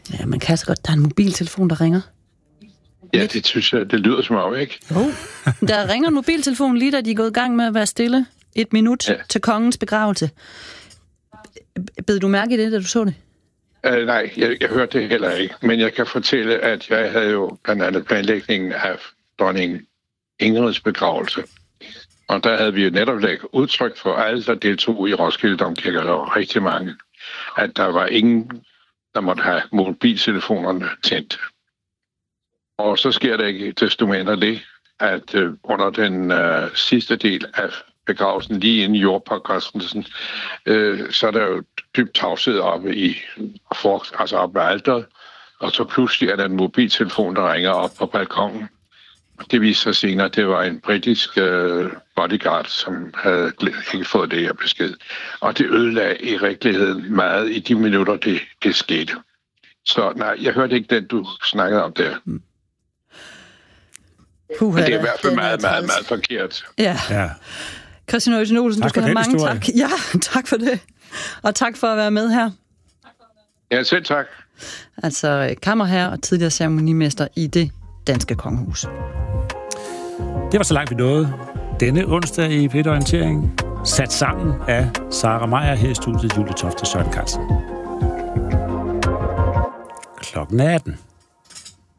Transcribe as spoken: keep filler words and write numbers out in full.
Ja, man kan så godt. Der er en mobiltelefon, der ringer. Ja, det synes jeg, det lyder som om, ikke? Jo. Der ringer en mobiltelefon lige da de er gået i gang med at være stille. Et minut ja. til kongens begravelse. Bed du mærke i det, da du så det? Uh, nej, jeg, jeg hørte det heller ikke. Men jeg kan fortælle, at jeg havde jo blandt andet planlægningen af dronning Ingrids begravelse. Og der havde vi jo netop lagt udtryk for alle, der deltog i Roskilde Domkirke, der var rigtig mange, at der var ingen, der måtte have mobiltelefonerne tændt. Og så sker der ikke desto mindre det, at uh, under den uh, sidste del af begravelsen, lige inden jordpåkastelsen, øh, så er der jo dybt tavshed oppe i for, altså oppe ved alteret, og så pludselig er der en mobiltelefon, der ringer op på balkongen. Det viste sig senere, at det var en britisk øh, bodyguard, som havde ikke fået det her besked. Og det ødelagde i virkeligheden meget i de minutter, det, det skete. Så nej, jeg hørte ikke den, du snakkede om der. Mm. Puh, Men det er i hvert fald meget, meget, meget forkert. Ja. ja. Christian Øysen Olsen, du skal have mange historie. tak. Ja, tak for det. Og tak for at være med her. Ja, selv tak. Altså kammerherre og tidligere ceremonimester i det danske kongehus. Det var så langt vi nåede denne onsdag i P et Orientering. Sat sammen af Sara Meyer her i studiet, Julie Toft og Søren Carlsen. Klokken er atten.